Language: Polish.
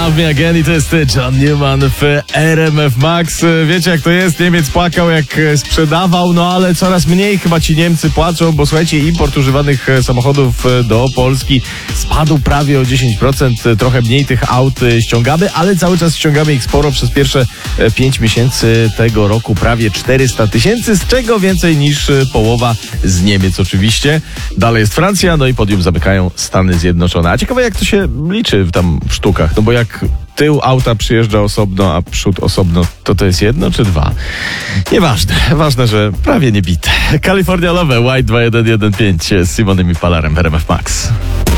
Love Me Again i to jest John Newman w RMF Max. Wiecie jak to jest, Niemiec płakał jak sprzedawał, no ale coraz mniej chyba ci Niemcy płaczą, bo słuchajcie, import używanych samochodów do Polski spadł prawie o 10%, trochę mniej tych aut ściągamy, ale cały czas ściągamy ich sporo. Przez pierwsze 5 miesięcy tego roku prawie 400 000, z czego więcej niż połowa z Niemiec oczywiście. Dalej jest Francja, no i podium zamykają Stany Zjednoczone. A ciekawe jak to się liczy tam w sztukach, no bo jak tył auta przyjeżdża osobno, a przód osobno, to jest jedno czy dwa? Nieważne. Ważne, że prawie nie bite. California Love, White 2115 z Simonem i Palarem w RMF Max.